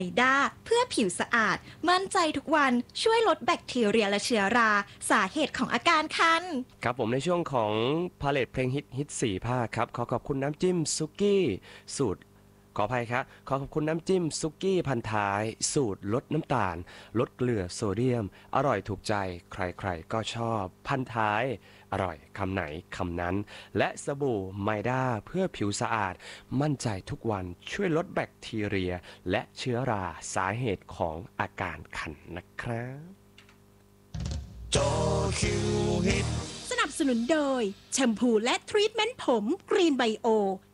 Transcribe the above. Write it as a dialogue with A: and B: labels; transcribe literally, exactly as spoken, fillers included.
A: ด้าเพื่อผิวสะอาดมั่นใจทุกวันช่วยลดแบคทีเรียและเชื้อราสาเหตุของอาการคัน
B: ครับผมในช่วงของพาเลทเพลงฮิตฮิตสี่ภาคครับขอขอบคุณน้ำจิ้มซุกี้สูตรขออภัยครับขอขอบคุณน้ำจิ้มซุกี้พันท้ายสูตรลดน้ำตาลลดเกลือโซเดียมอร่อยถูกใจใครๆก็ชอบพันท้ายอร่อยคำไหนคำนั้นและสบู่ไมด้าเพื่อผิวสะอาดมั่นใจทุกวันช่วยลดแบคทีเรียและเชื้อราสาเหตุของอาการคันนะครับ
C: จอคิวฮิต
D: สนับสนุนโดยแชมพูและทรีทเมนต์ผมกรีนไบโอ